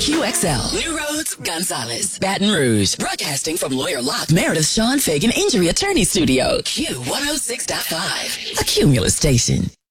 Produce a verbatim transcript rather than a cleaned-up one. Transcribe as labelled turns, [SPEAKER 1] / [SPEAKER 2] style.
[SPEAKER 1] Q X L, New Roads, Gonzales, Baton Rouge. Broadcasting from Lawyer Lock, Meredith Sean Fagan Injury Attorney Studio. Q one oh six point five, a Cumulus station.